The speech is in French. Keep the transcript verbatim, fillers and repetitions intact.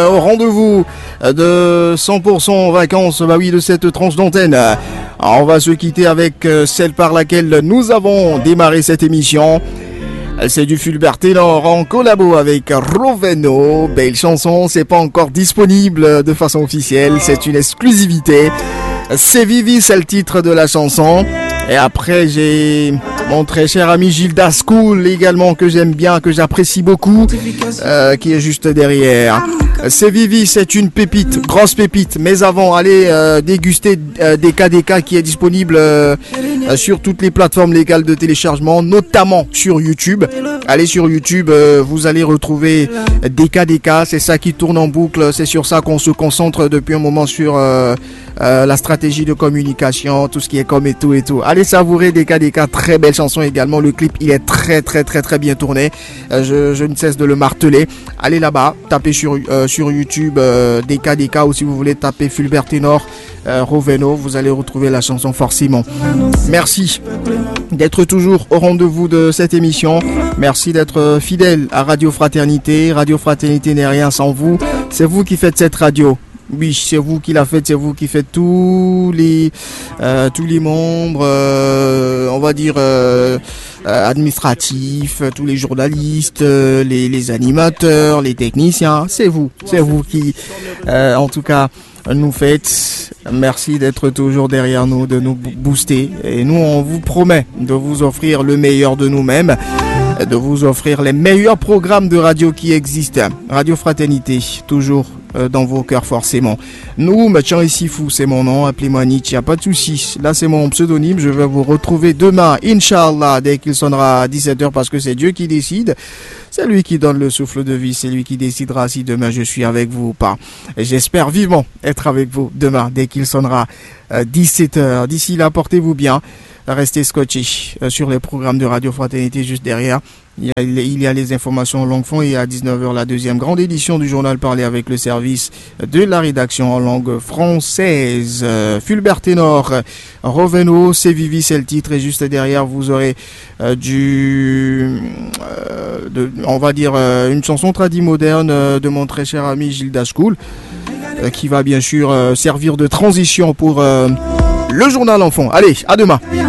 Au rendez-vous de cent pour cent vacances, bah oui, de cette tranche d'antenne. On va se quitter avec celle par laquelle nous avons démarré cette émission. C'est du Fulbert Ténor en collabo avec Roveno. Belle chanson, c'est pas encore disponible de façon officielle, c'est une exclusivité. C'est Vivi, c'est le titre de la chanson. Et après, j'ai mon très cher ami Gilda School également, que j'aime bien, que j'apprécie beaucoup, euh, qui est juste derrière. C'est Vivi, c'est une pépite, grosse pépite. Mais avant, allez euh, déguster euh, D K D K qui est disponible euh, euh, sur toutes les plateformes légales de téléchargement, notamment sur YouTube. Allez sur YouTube, euh, vous allez retrouver D K D K, c'est ça qui tourne en boucle. C'est sur ça qu'on se concentre depuis un moment sur euh, euh, la stratégie de communication, tout ce qui est com et tout et tout. Allez savourer D K D K, très belle chanson également. Le clip, il est très très très très bien tourné. Euh, je, je ne cesse de le marteler. Allez là-bas, tapez sur euh, sur YouTube euh, D K D K, ou si vous voulez taper Fulbert Ténor euh, Roveno, vous allez retrouver la chanson forcément. Merci d'être toujours au rendez-vous de cette émission. Merci d'être fidèle à Radio Fraternité. Radio Fraternité n'est rien sans vous. C'est vous qui faites cette radio. Oui, c'est vous qui la faites, c'est vous qui faites tous les euh, tous les membres, euh, on va dire euh, euh, administratifs, tous les journalistes, euh, les, les animateurs, les techniciens. C'est vous, c'est vous qui, euh, en tout cas, nous faites. Merci d'être toujours derrière nous, de nous booster. Et nous, on vous promet de vous offrir le meilleur de nous-mêmes, de vous offrir les meilleurs programmes de radio qui existent. Radio Fraternité, toujours dans vos cœurs forcément. Nous, Mathieu Sifou, c'est mon nom, appelez-moi Nietzsche, y a pas de souci. Là, c'est mon pseudonyme, je vais vous retrouver demain, Inch'Allah, dès qu'il sonnera à dix-sept heures, parce que c'est Dieu qui décide. C'est lui qui donne le souffle de vie, c'est lui qui décidera si demain je suis avec vous ou pas. Et j'espère vivement être avec vous demain, dès qu'il sonnera à dix-sept heures. D'ici là, portez-vous bien. Restez scotchés sur les programmes de Radio Fraternité juste derrière. Il y a, il y a les informations en langue fond, et à dix-neuf heures la deuxième grande édition du journal parlé avec le service de la rédaction en langue française. Euh, Fulbert Ténor, Roveno, c'est Vivi, c'est le titre, et juste derrière vous aurez euh, du, euh, de, on va dire euh, une chanson tradie moderne euh, de mon très cher ami Gilda School, euh, qui va bien sûr euh, servir de transition pour euh, le journal enfant. Allez, à demain.